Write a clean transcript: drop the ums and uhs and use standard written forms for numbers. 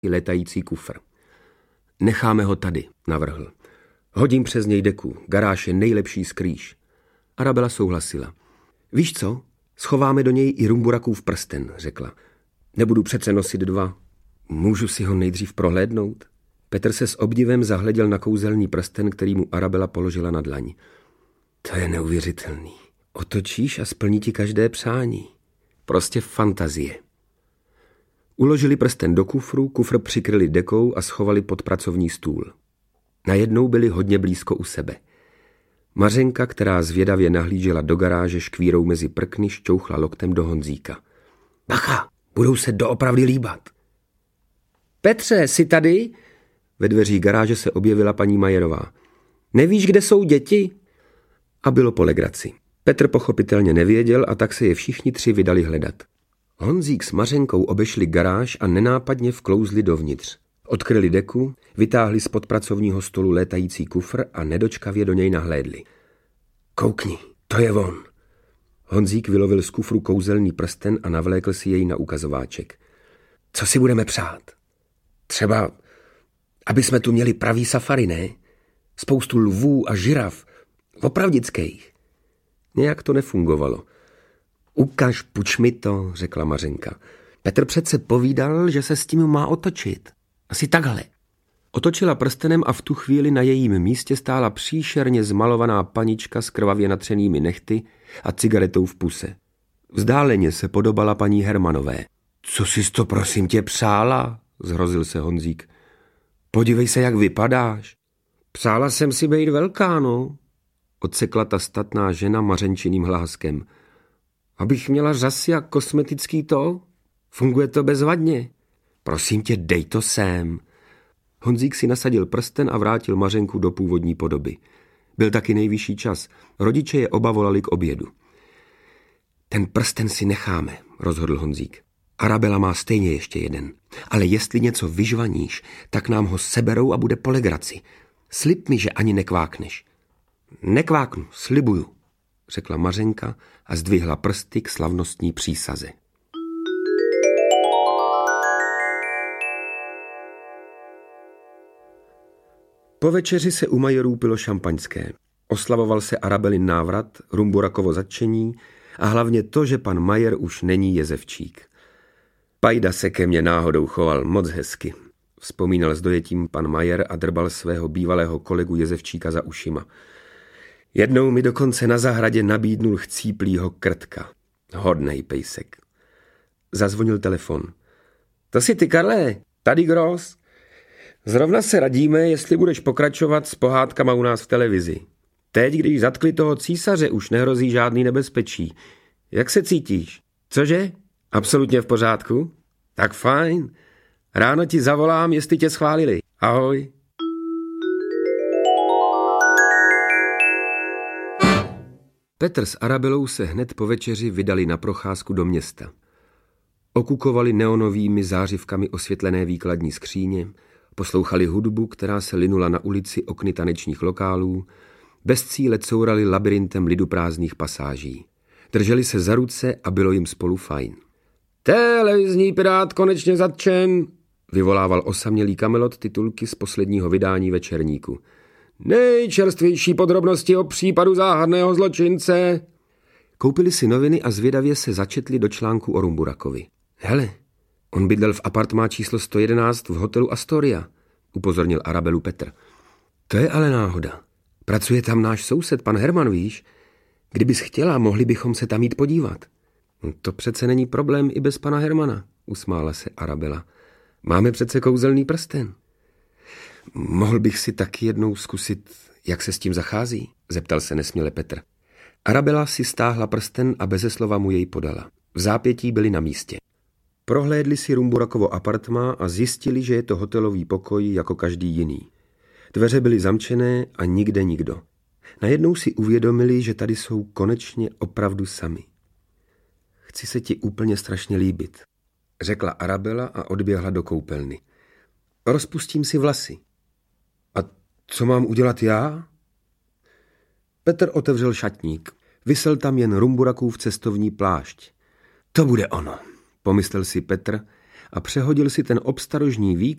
létající kufr. Necháme ho tady, navrhl. Hodím přes něj deku, garáž je nejlepší skrýš. Arabela souhlasila. Víš co, schováme do něj i Rumburakův prsten, řekla. Nebudu přece nosit 2. Můžu si ho nejdřív prohlédnout? Petr se s obdivem zahleděl na kouzelný prsten, který mu Arabela položila na dlaň. To je neuvěřitelný. Otočíš a splní ti každé přání. Prostě fantazie. Uložili prsten do kufru, kufr přikryli dekou a schovali pod pracovní stůl. Najednou byli hodně blízko u sebe. Mařenka, která zvědavě nahlížela do garáže škvírou mezi prkny, šťouchla loktem do Honzíka. Bacha, budou se doopravdy líbat. Petře, jsi tady? Ve dveřích garáže se objevila paní Majerová. Nevíš, kde jsou děti? A bylo po legraci. Petr pochopitelně nevěděl a tak se je všichni 3 vydali hledat. Honzík s Mařenkou obešli garáž a nenápadně vklouzli dovnitř. Odkryli deku, vytáhli spod pracovního stolu létající kufr a nedočkavě do něj nahlédli. Koukni, to je on. Honzík vylovil z kufru kouzelný prsten a navlékl si jej na ukazováček. Co si budeme přát? Třeba, aby jsme tu měli pravý safari, ne? Spoustu lvů a žiraf, opravdických. Nějak to nefungovalo. Ukaž, puč mi to, řekla Mařenka. Petr přece povídal, že se s tím má otočit. Asi takhle. Otočila prstenem a v tu chvíli na jejím místě stála příšerně zmalovaná panička s krvavě natřenými nehty a cigaretou v puse. Vzdáleně se podobala paní Hermanové. Co jsi to prosím tě přála? Zhrozil se Honzík. Podívej se, jak vypadáš. Přála jsem si bejt velká, no, odsekla ta statná žena mařenčiným hláskem. Abych měla řasy a kosmetický to? Funguje to bezvadně. Prosím tě, dej to sem. Honzík si nasadil prsten a vrátil Mařenku do původní podoby. Byl taky nejvyšší čas. Rodiče je oba volali k obědu. Ten prsten si necháme, rozhodl Honzík. Arabela má stejně ještě jeden. Ale jestli něco vyžvaníš, tak nám ho seberou a bude po legraci. Slib mi, že ani nekvákneš. Nekváknu, slibuju, řekla Mařenka a zdvihla prsty k slavnostní přísaze. Po večeři se u Majerů pilo šampaňské. Oslavoval se Arabelin návrat, Rumburakovo zatčení a hlavně to, že pan Majer už není jezevčík. Pajda se ke mně náhodou choval moc hezky, vzpomínal s dojetím pan Majer a drbal svého bývalého kolegu jezevčíka za ušima. Jednou mi dokonce na zahradě nabídnul chcíplýho krtka. Hodnej pejsek. Zazvonil telefon. To jsi ty, Karle, tady Gross. Zrovna se radíme, jestli budeš pokračovat s pohádkama u nás v televizi. Teď, když zatkli toho císaře, už nehrozí žádný nebezpečí. Jak se cítíš? Cože? Absolutně v pořádku? Tak fajn. Ráno ti zavolám, jestli tě schválili. Ahoj. Petr s Arabelou se hned po večeři vydali na procházku do města. Okukovali neonovými zářivkami osvětlené výkladní skříně, poslouchali hudbu, která se linula na ulici okny tanečních lokálů, bez cíle courali labirintem liduprázdných pasáží. Drželi se za ruce a bylo jim spolu fajn. Televizní pirát konečně zatčen, vyvolával osamělý Kamelot titulky z posledního vydání Večerníku. Nejčerstvější podrobnosti o případu záhadného zločince. Koupili si noviny a zvědavě se začetli do článku o Rumburakovi. Hele, on bydlel v apartmá číslo 111 v hotelu Astoria, upozornil Arabelu Petr. To je ale náhoda. Pracuje tam náš soused, pan Herman, víš? Kdybys chtěla, mohli bychom se tam jít podívat. To přece není problém i bez pana Hermana, usmála se Arabela. Máme přece kouzelný prsten. Mohl bych si taky jednou zkusit, jak se s tím zachází? Zeptal se nesměle Petr. Arabela si stáhla prsten a beze slova mu jej podala. V zápětí byli na místě. Prohlédli si Rumburakovo apartmá a zjistili, že je to hotelový pokoj jako každý jiný. Dveře byly zamčené a nikde nikdo. Najednou si uvědomili, že tady jsou konečně opravdu sami. Chci se ti úplně strašně líbit, řekla Arabela a odběhla do koupelny. Rozpustím si vlasy. A co mám udělat já? Petr otevřel šatník. Visel tam jen Rumburakův cestovní plášť. To bude ono, pomyslel si Petr a přehodil si ten obstarožní vík